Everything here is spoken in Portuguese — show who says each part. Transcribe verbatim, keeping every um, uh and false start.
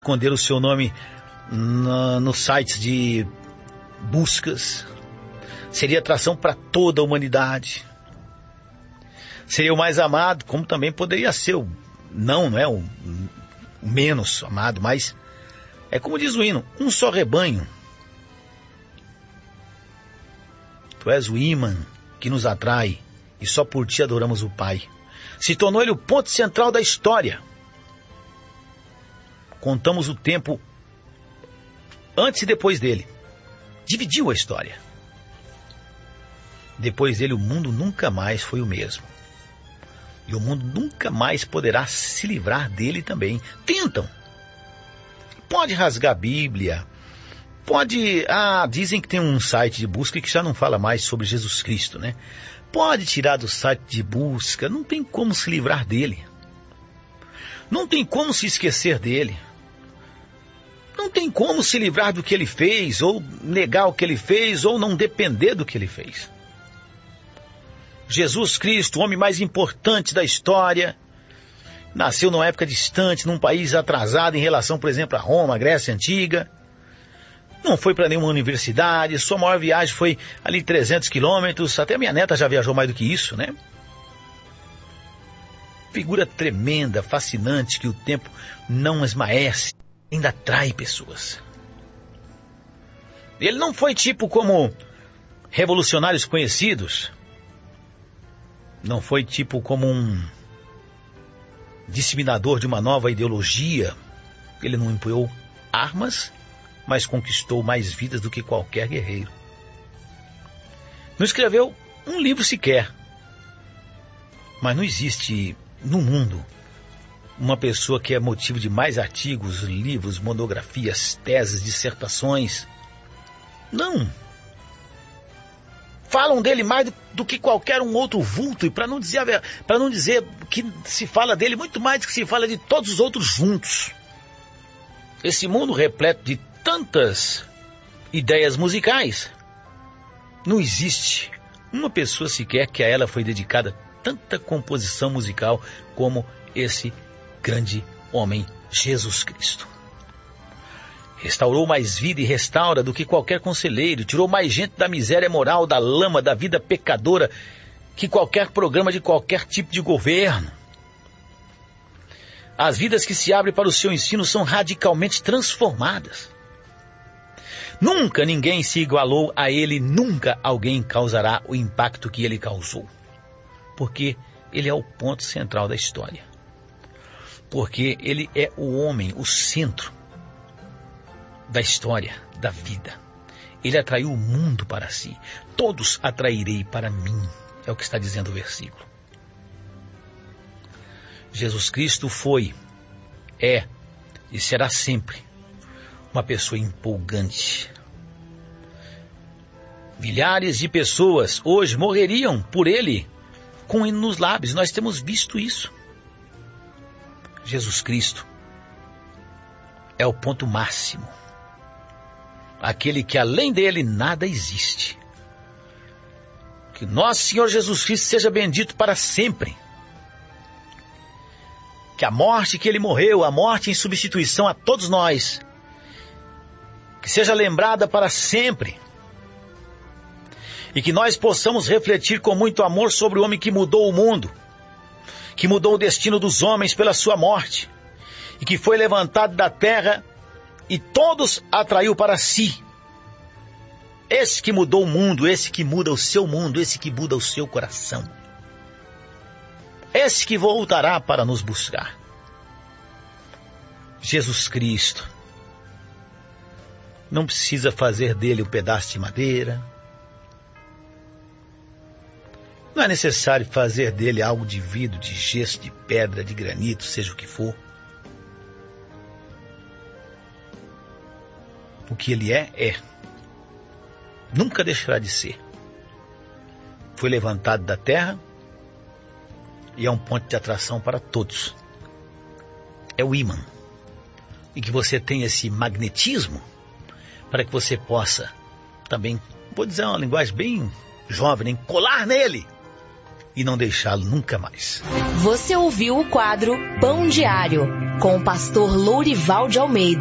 Speaker 1: esconder o seu nome no, nos sites de buscas. Seria atração para toda a humanidade. Seria o mais amado, como também poderia ser o não, não é o, o menos amado, mas é como diz o hino, um só rebanho. Tu és o ímã que nos atrai e só por ti adoramos o Pai. Se tornou ele o ponto central da história. Contamos o tempo antes e depois dele. Dividiu a história. Depois dele o mundo nunca mais foi o mesmo. E o mundo nunca mais poderá se livrar dele também. Tentam. Pode rasgar a Bíblia. Pode... Ah, dizem que tem um site de busca que já não fala mais sobre Jesus Cristo, né? Pode tirar do site de busca. Não tem como se livrar dele. Não tem como se esquecer dele. Não tem como se livrar do que ele fez, ou negar o que ele fez, ou não depender do que ele fez. Jesus Cristo, o homem mais importante da história, nasceu numa época distante, num país atrasado em relação, por exemplo, a Roma, a Grécia Antiga. Não foi para nenhuma universidade, sua maior viagem foi ali trezentos quilômetros, até minha neta já viajou mais do que isso, né? Figura tremenda, fascinante, que o tempo não esmaece, ainda atrai pessoas. Ele não foi tipo como revolucionários conhecidos, não foi tipo como um disseminador de uma nova ideologia. Ele não empunhou armas, mas conquistou mais vidas do que qualquer guerreiro. Não escreveu um livro sequer, mas não existe no mundo uma pessoa que é motivo de mais artigos, livros, monografias, teses, dissertações. Não. Falam dele mais do, do que qualquer um outro vulto, e para não dizer para não dizer que se fala dele muito mais do que se fala de todos os outros juntos. Esse mundo repleto de tantas ideias musicais, não existe uma pessoa sequer que a ela foi dedicada tanta composição musical como esse grande homem Jesus Cristo. Restaurou mais vida e restaura do que qualquer conselheiro, tirou mais gente da miséria moral, da lama, da vida pecadora, que qualquer programa de qualquer tipo de governo. As vidas que se abrem para o seu ensino são radicalmente transformadas. Nunca ninguém se igualou a ele, nunca alguém causará o impacto que ele causou. Porque ele é o ponto central da história. Porque ele é o homem, o centro da história, da vida. Ele atraiu o mundo para si. Todos atrairei para mim, é o que está dizendo o versículo. Jesus Cristo foi, é e será sempre uma pessoa empolgante. Milhares de pessoas hoje morreriam por ele com hino nos lábios. Nós temos visto isso. Jesus Cristo é o ponto máximo. Aquele que além dele nada existe. Que nosso Senhor Jesus Cristo seja bendito para sempre. Que a morte que ele morreu, a morte em substituição a todos nós, que seja lembrada para sempre. E que nós possamos refletir com muito amor sobre o homem que mudou o mundo, que mudou o destino dos homens pela sua morte, e que foi levantado da terra e todos atraiu para si. Esse que mudou o mundo, esse que muda o seu mundo, esse que muda o seu coração. Esse que voltará para nos buscar. Jesus Cristo. Não precisa fazer dele um pedaço de madeira. Não é necessário fazer dele algo de vidro, de gesso, de pedra, de granito, seja o que for. O que ele é, é. Nunca deixará de ser. Foi levantado da terra e é um ponto de atração para todos. É o ímã. E que você tenha esse magnetismo para que você possa também, vou dizer uma linguagem bem jovem, colar nele. e não deixá-lo nunca mais.
Speaker 2: Você ouviu o quadro Pão Diário, com o pastor Lourival de Almeida.